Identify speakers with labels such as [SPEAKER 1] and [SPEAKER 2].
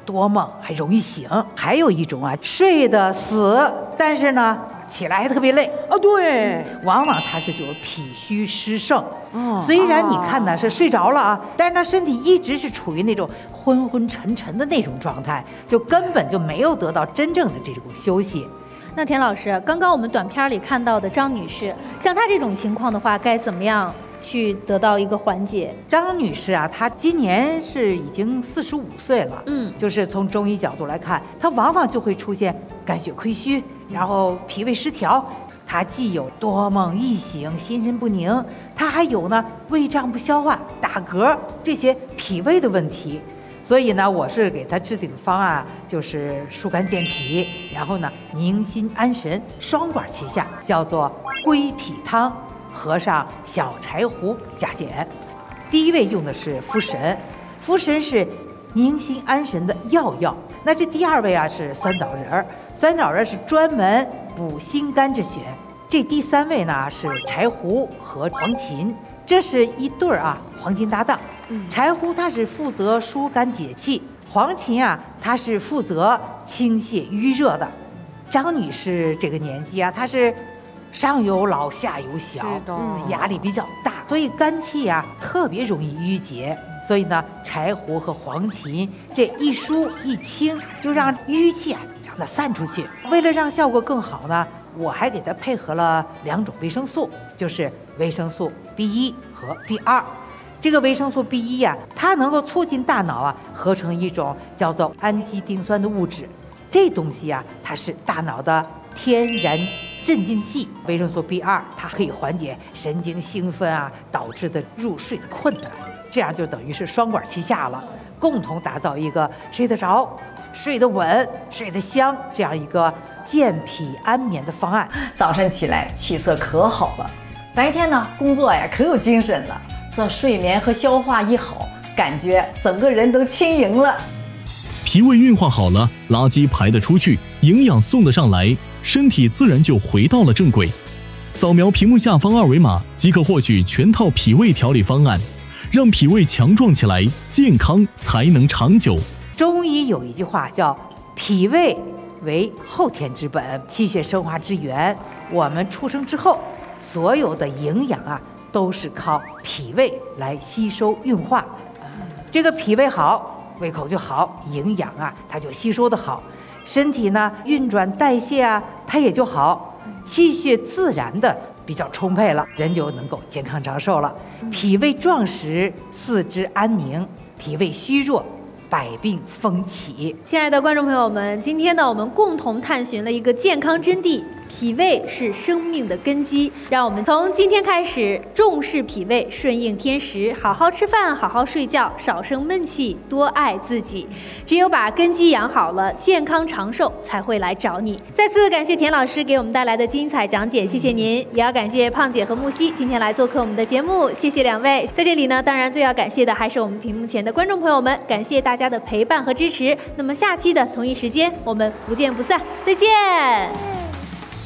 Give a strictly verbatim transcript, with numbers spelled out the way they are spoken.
[SPEAKER 1] 多梦，还容易醒。还有一种啊，睡得死，但是呢起来还特别累。
[SPEAKER 2] 哦，对，
[SPEAKER 1] 往往他是就是脾虚湿盛。
[SPEAKER 2] 哦，
[SPEAKER 1] 虽然你看呢是睡着了啊，但是他身体一直是处于那种昏昏沉沉的那种状态，就根本就没有得到真正的这种休息。
[SPEAKER 3] 那田老师，刚刚我们短片里看到的张女士，像她这种情况的话，该怎么样去得到一个缓解？
[SPEAKER 1] 张女士啊，她今年是已经四十五岁了，
[SPEAKER 3] 嗯，
[SPEAKER 1] 就是从中医角度来看，她往往就会出现肝血亏虚，然后脾胃失调。她既有多梦易醒、心神不宁，她还有呢胃胀不消化、打嗝这些脾胃的问题。所以呢，我是给他制定的方案就是疏肝健脾，然后呢宁心安神，双管齐下，叫做归脾汤，合上小柴胡加减。第一位用的是茯神，茯神是宁心安神的要药。那这第二位啊是酸枣仁儿，酸枣仁是专门补心肝之选。这第三位呢是柴胡和黄芩，这是一对儿啊黄金搭档。柴胡它是负责疏肝解气，黄芩啊它是负责清泻淤热的。张女士这个年纪啊，她是上有老下有小，嗯，压力比较大，所以肝气啊特别容易郁结。所以呢，柴胡和黄芩这一疏一清，就让淤气啊让它散出去。为了让效果更好呢，我还给它配合了两种维生素，就是维生素 B 一 和 B 二。这个维生素 B 一 呀、啊，它能够促进大脑啊合成一种叫做氨基丁酸的物质。这东西啊，它是大脑的天然镇静剂。维生素 B 二 它可以缓解神经兴奋啊导致的入睡的困难，这样就等于是双管齐下了，共同打造一个睡得着、睡得稳、睡得香这样一个健脾安眠的方案。
[SPEAKER 4] 早上起来气色可好了，白天呢工作呀可有精神了。这睡眠和消化一好，感觉整个人都轻盈了。
[SPEAKER 5] 脾胃运化好了，垃圾排得出去，营养送得上来，身体自然就回到了正轨。扫描屏幕下方二维码即可获取全套脾胃调理方案，让脾胃强壮起来，健康才能长久。
[SPEAKER 1] 中医有一句话叫脾胃为后天之本，气血生化之源。我们出生之后，所有的营养啊都是靠脾胃来吸收运化。这个脾胃好，胃口就好，营养啊它就吸收的好，身体呢运转代谢啊它也就好，气血自然的比较充沛了，人就能够健康长寿了。脾胃壮实，四肢安宁；脾胃虚弱，百病风起。
[SPEAKER 3] 亲爱的观众朋友们，今天呢，我们共同探寻了一个健康真谛。脾胃是生命的根基，让我们从今天开始重视脾胃，顺应天时，好好吃饭，好好睡觉，少生闷气，多爱自己。只有把根基养好了，健康长寿才会来找你。再次感谢田老师给我们带来的精彩讲解，谢谢您。也要感谢胖姐和木西今天来做客我们的节目，谢谢两位。在这里呢，当然最要感谢的还是我们屏幕前的观众朋友们，感谢大家的陪伴和支持。那么下期的同一时间，我们不见不散，再见。